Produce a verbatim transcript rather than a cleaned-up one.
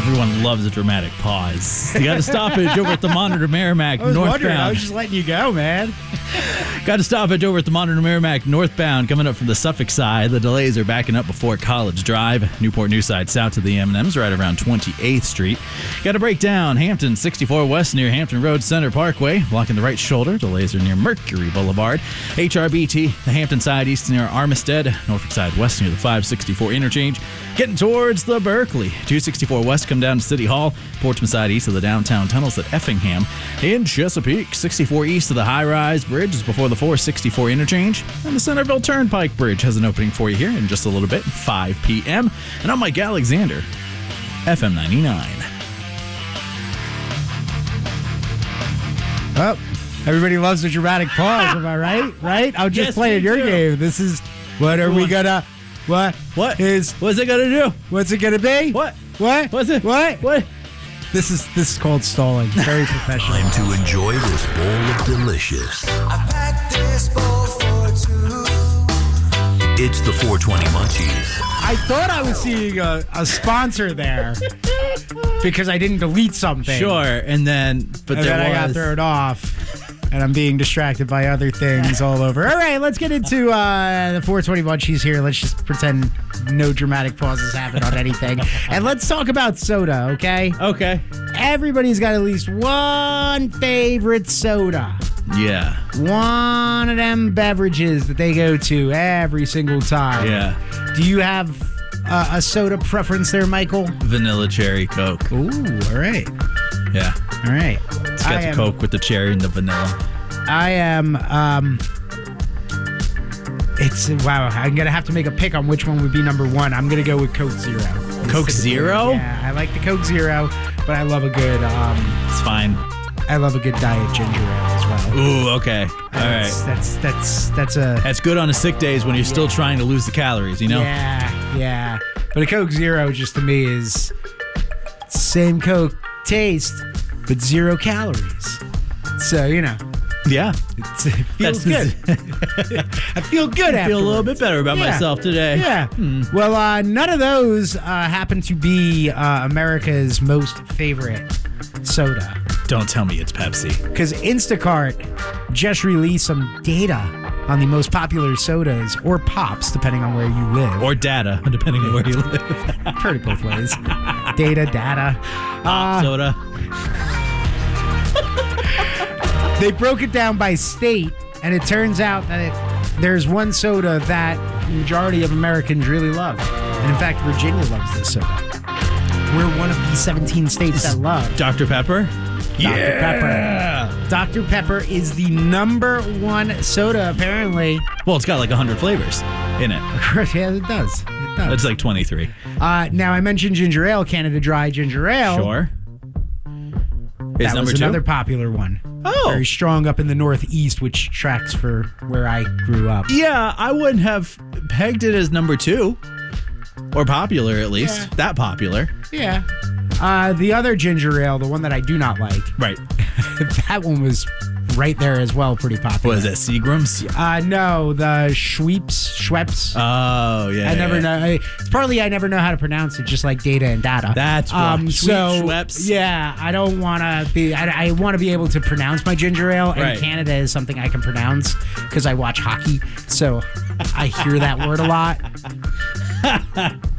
Everyone loves a dramatic pause. You got to stoppage over at the Monitor Merrimack I was northbound. wondering. I was just letting you go, man. Got to stoppage over at the Monitor Merrimack northbound. Coming up from the Suffolk side, the delays are backing up before College Drive. Newport News side south to the M and M's right around twenty-eighth Street. Got to break down Hampton sixty-four West near Hampton Road Center Parkway. Blocking the right shoulder. Delays are near Mercury Boulevard. H R B T, the Hampton side east near Armistead. Norfolk side west near the five sixty-four interchange. Getting towards the Berkeley. two sixty-four West come down to City Hall. Portsmouth side east of the downtown tunnels at Effingham. In Chesapeake, sixty-four east of the high-rise bridge is before the four sixty-four interchange. And the Centerville Turnpike Bridge has an opening for you here in just a little bit, five p.m. And I'm Mike Alexander, F M ninety-nine. Oh, everybody loves a dramatic pause. Am I right? Right? I'm just Yes, playing me your too. game. This is what are we gonna? What? What is? What's it gonna do? What's it gonna be? What? What? What's it? What? What? This is this is called stalling. Very professional. Time to enjoy this bowl of delicious. I packed this bowl for two. It's the four twenty Munchies. I thought I was seeing a, a sponsor there because I didn't delete something. Sure, and then, but And there then was... I got thrown off, and I'm being distracted by other things all over. All right, let's get into uh, the four twenty Munchies here. Let's just pretend no dramatic pauses happen on anything. And let's talk about soda, okay? Okay. Everybody's got at least one favorite soda. Yeah. One of them beverages that they go to every single time. Yeah. Do you have uh, a soda preference there, Michael? Vanilla cherry Coke. Ooh, all right. Yeah. All right. It's got I the am- Coke with the cherry and the vanilla. I am, um, it's, wow, I'm going to have to make a pick on which one would be number one. I'm going to go with Coke Zero. Coke Zero? Yeah, I like the Coke Zero, but I love a good, um, It's fine. I love a good diet ginger ale as well. Ooh, okay. All That's, right. that's, that's, that's a, That's good on the sick days when you're still trying to lose the calories, you know? yeah, yeah. But a Coke Zero just to me is same Coke taste, but zero calories. So, you know. Yeah. It's, it feels That's- good. I feel good I feel a little bit better about Yeah. myself today. Yeah. Well, uh, none of those uh, happen to be uh, America's most favorite soda. Don't tell me it's Pepsi. Because Instacart just released some data on the most popular sodas or pops, depending on where you live. Or data, depending on where you live. I've heard it both ways. Data, data. Pop soda. They broke it down by state, and it turns out that it, there's one soda that the majority of Americans really love. And in fact, Virginia loves this soda. We're one of the seventeen states that love Doctor Pepper? Doctor Pepper. Doctor Pepper is the number one soda, apparently. Well, it's got like one hundred flavors in it. Yeah, it does. It does. It's like twenty-three. Uh, now, I mentioned ginger ale, Canada Dry ginger ale. Sure. Is That number was two? another popular one. Oh. Very strong up in the Northeast, which tracks for where I grew up. Yeah, I wouldn't have pegged it as number two. Or popular, at least. Yeah. That popular. Yeah. Uh, the other ginger ale, the one that I do not like, Right. that one was right there as well, pretty popular. What is that, Seagram's? Uh, no, the Schweppes. Schweppes. Oh, yeah. I never yeah. know. I, it's partly I never know how to pronounce it, just like data and data. That's right. Um, Sweet so Schweppes. yeah, I don't want to be. I, I want to be able to pronounce my ginger ale, and Right. Canada is something I can pronounce because I watch hockey, so I hear that word a lot.